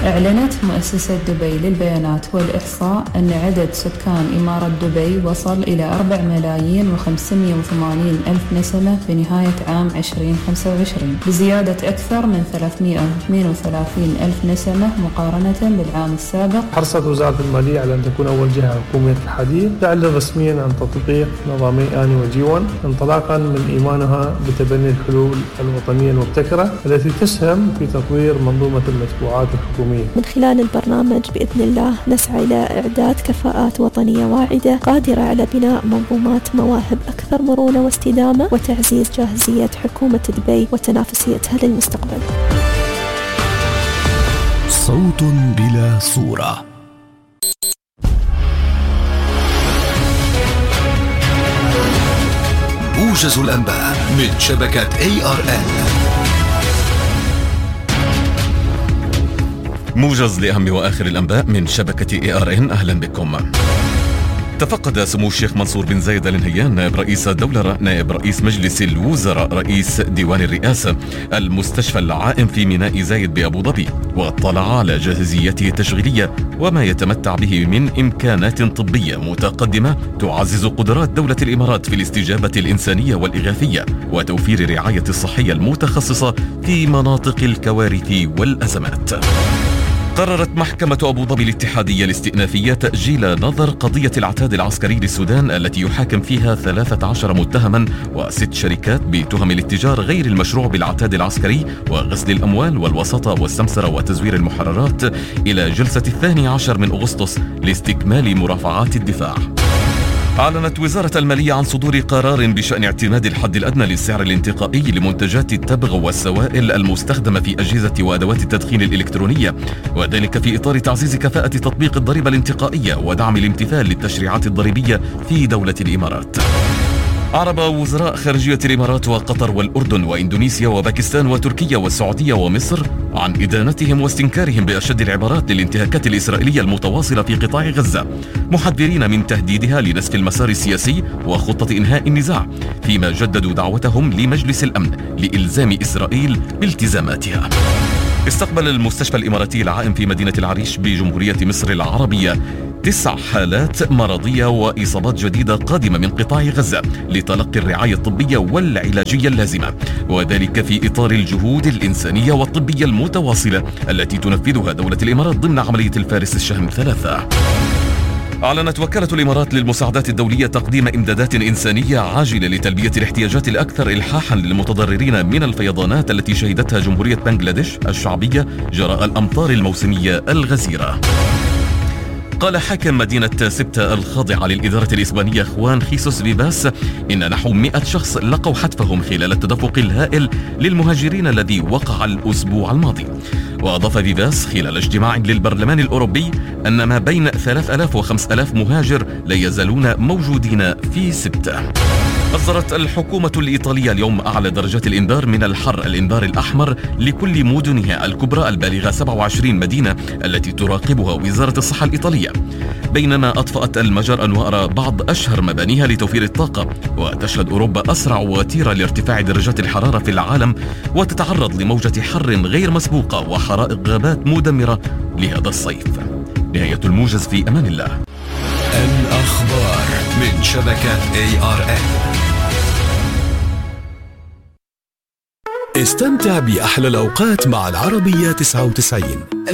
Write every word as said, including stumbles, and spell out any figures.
أعلنت مؤسسة دبي للبيانات والإحصاء أن عدد سكان إمارة دبي وصل إلى أربع ملايين وخمسمائة وثمانين ألف نسمة في نهاية عام عشرين خمسة وعشرين، بزيادة أكثر من ثلاثمائة واثنين وثلاثين ألف نسمة مقارنة بالعام السابق. حرصت وزارة المالية على أن تكون أول جهة حكومية في الحديث تعلن رسميا عن تطبيق نظامي آني وجيون، انطلاقا من إيمانها بتبني الحلول الوطنية المبتكرة التي تسهم في تطوير منظومة المدفوعات الحكومية. من خلال البرنامج بإذن الله نسعى إلى إعداد كفاءات وطنية واعدة قادرة على بناء منظومات مواهب أكثر مرونة واستدامة وتعزيز جاهزية حكومة دبي وتنافسيتها للمستقبل. صوت بلا صورة. موجز الأنباء من شبكة إيه آر إن. موجز لأهم وآخر الأنباء من شبكة إيه آر إن. أهلا بكم. تفقد سمو الشيخ منصور بن زايد آل نهيان نائب رئيس الدولة نائب رئيس مجلس الوزراء رئيس ديوان الرئاسة المستشفى العائم في ميناء زايد بأبو ظبي، واطلع على جاهزيته التشغيلية وما يتمتع به من إمكانات طبية متقدمة تعزز قدرات دولة الإمارات في الاستجابة الإنسانية والإغاثية وتوفير الرعاية الصحية المتخصصة في مناطق الكوارث والأزمات. قررت محكمة أبو ظبي الاتحادية الاستئنافية تأجيل نظر قضية العتاد العسكري للسودان التي يحاكم فيها ثلاثة عشر متهما وست شركات بتهم الاتجار غير المشروع بالعتاد العسكري وغسل الأموال والوساطة والسمسرة وتزوير المحررات إلى جلسة الثاني عشر من أغسطس لاستكمال مرافعات الدفاع. أعلنت وزارة المالية عن صدور قرار بشأن اعتماد الحد الأدنى للسعر الانتقائي لمنتجات التبغ والسوائل المستخدمة في أجهزة وأدوات التدخين الإلكترونية، وذلك في إطار تعزيز كفاءة تطبيق الضريبة الانتقائية ودعم الامتثال للتشريعات الضريبية في دولة الإمارات. أعرب وزراء خارجية الإمارات وقطر والأردن وإندونيسيا وباكستان وتركيا والسعودية ومصر عن إدانتهم واستنكارهم بأشد العبارات للانتهاكات الإسرائيلية المتواصلة في قطاع غزة، محذرين من تهديدها لنسف المسار السياسي وخطة إنهاء النزاع، فيما جددوا دعوتهم لمجلس الأمن لإلزام إسرائيل بالتزاماتها. استقبل المستشفى الإماراتي العائم في مدينة العريش بجمهورية مصر العربية تسع حالات مرضية وإصابات جديدة قادمة من قطاع غزة لتلقي الرعاية الطبية والعلاجية اللازمة، وذلك في إطار الجهود الإنسانية والطبية المتواصلة التي تنفذها دولة الإمارات ضمن عملية الفارس الشهم ثلاثة. أعلنت وكالة الإمارات للمساعدات الدولية تقديم إمدادات إنسانية عاجلة لتلبية الاحتياجات الأكثر إلحاحا للمتضررين من الفيضانات التي شهدتها جمهورية بنغلاديش الشعبية جراء الأمطار الموسمية الغزيرة. قال حاكم مدينة سبتة الخاضعة للإدارة الإسبانية خوان خيسوس فيباس إن نحو مئة شخص لقوا حتفهم خلال التدفق الهائل للمهاجرين الذي وقع الأسبوع الماضي. وأضاف فيباس خلال اجتماع للبرلمان الأوروبي أن ما بين ثلاثة آلاف وخمسة آلاف مهاجر لا يزالون موجودين في سبتة. أصدرت الحكومة الإيطالية اليوم أعلى درجات الإنذار من الحر، الإنذار الأحمر لكل مدنها الكبرى البالغة سبعة وعشرين مدينة التي تراقبها وزارة الصحة الإيطالية، بينما أطفأت المجر أنوار بعض أشهر مبانيها لتوفير الطاقة. وتشهد أوروبا أسرع وتيرة لارتفاع درجات الحرارة في العالم وتتعرض لموجة حر غير مسبوقة وحرائق غابات مدمرة لهذا الصيف. نهاية الموجز، في أمان الله. الأخبار من شبكة إيه آر إن. استمتع بأحلى الأوقات مع العربية تسعة وتسعين.